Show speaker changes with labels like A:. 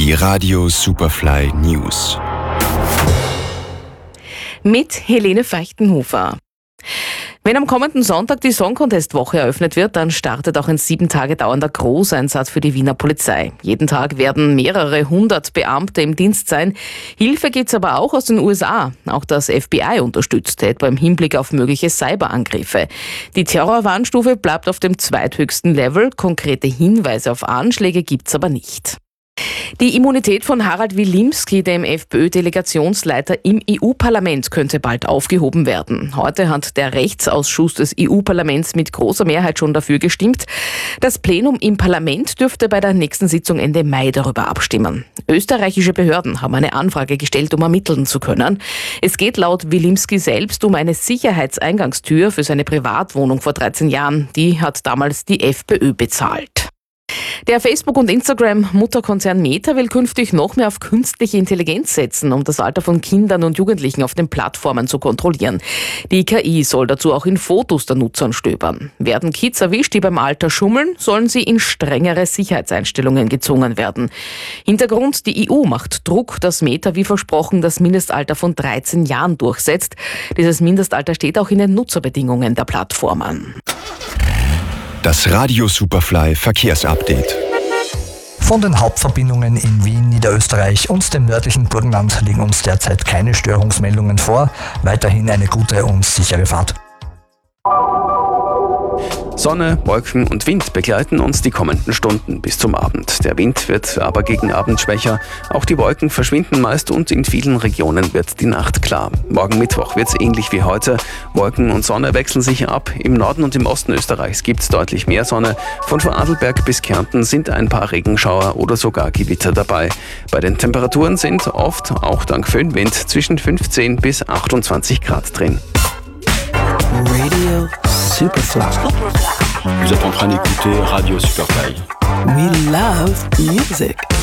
A: Die Radio Superfly News.
B: Mit Helene Feichtenhofer. Wenn am kommenden Sonntag die Song Contest-Woche eröffnet wird, dann startet auch ein 7 Tage dauernder Großeinsatz für die Wiener Polizei. Jeden Tag werden mehrere hundert Beamte im Dienst sein. Hilfe gibt's aber auch aus den USA. Auch das FBI unterstützt, etwa im Hinblick auf mögliche Cyberangriffe. Die Terrorwarnstufe bleibt auf dem zweithöchsten Level. Konkrete Hinweise auf Anschläge gibt's aber nicht. Die Immunität von Harald Wilimski, dem FPÖ-Delegationsleiter im EU-Parlament, könnte bald aufgehoben werden. Heute hat der Rechtsausschuss des EU-Parlaments mit großer Mehrheit schon dafür gestimmt. Das Plenum im Parlament dürfte bei der nächsten Sitzung Ende Mai darüber abstimmen. Österreichische Behörden haben eine Anfrage gestellt, um ermitteln zu können. Es geht laut Wilimski selbst um eine Sicherheitseingangstür für seine Privatwohnung vor 13 Jahren. Die hat damals die FPÖ bezahlt. Der Facebook- und Instagram-Mutterkonzern Meta will künftig noch mehr auf künstliche Intelligenz setzen, um das Alter von Kindern und Jugendlichen auf den Plattformen zu kontrollieren. Die KI soll dazu auch in Fotos der Nutzern stöbern. Werden Kids erwischt, die beim Alter schummeln, sollen sie in strengere Sicherheitseinstellungen gezwungen werden. Hintergrund: die EU macht Druck, dass Meta wie versprochen das Mindestalter von 13 Jahren durchsetzt. Dieses Mindestalter steht auch in den Nutzerbedingungen der Plattformen.
A: Das Radio Superfly Verkehrsupdate.
C: Von den Hauptverbindungen in Wien, Niederösterreich und dem nördlichen Burgenland liegen uns derzeit keine Störungsmeldungen vor. Weiterhin eine gute und sichere Fahrt.
D: Sonne, Wolken und Wind begleiten uns die kommenden Stunden bis zum Abend. Der Wind wird aber gegen Abend schwächer. Auch die Wolken verschwinden meist und in vielen Regionen wird die Nacht klar. Morgen Mittwoch wird es ähnlich wie heute. Wolken und Sonne wechseln sich ab. Im Norden und im Osten Österreichs gibt es deutlich mehr Sonne. Von Vorarlberg bis Kärnten sind ein paar Regenschauer oder sogar Gewitter dabei. Bei den Temperaturen sind oft, auch dank Föhnwind, zwischen 15 bis 28 Grad drin.
E: Radio Superfly.
F: Vous êtes en train d'écouter Radio Superfly.
E: We love music.